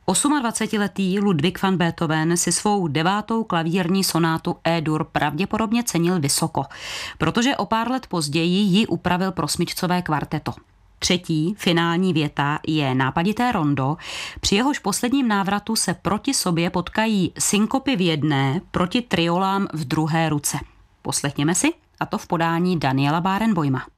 28letý Ludwig van Beethoven si svou 9. klavírní sonátu E-dur pravděpodobně cenil vysoko, protože o pár let později ji upravil pro smyčcové kvarteto. Třetí, finální věta je nápadité rondo, při jehož posledním návratu se proti sobě potkají synkopy v jedné proti triolám v druhé ruce. Poslechněme si, a to v podání Daniela Barenboima.